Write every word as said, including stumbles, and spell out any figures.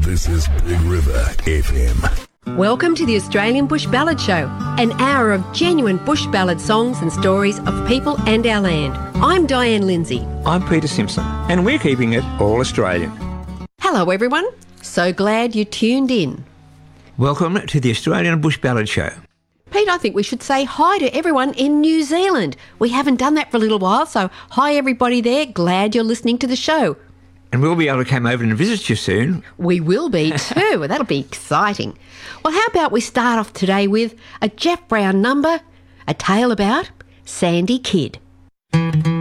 This is Big River F M. Welcome to the Australian Bush Ballad Show, an hour of genuine bush ballad songs and stories of people and our land. I'm Diane Lindsay. I'm Peter Simpson, and we're keeping it all Australian. Hello everyone, so glad you tuned in. Welcome to the Australian Bush Ballad Show. Pete, I think we should say hi to everyone in New Zealand. We haven't done that for a little while, so hi everybody there. Glad you're listening to the show. And we'll be able to come over and visit you soon. We will be too. That'll be exciting. Well, how about we start off today with a Jeff Brown number, a tale about Sandy Kidd.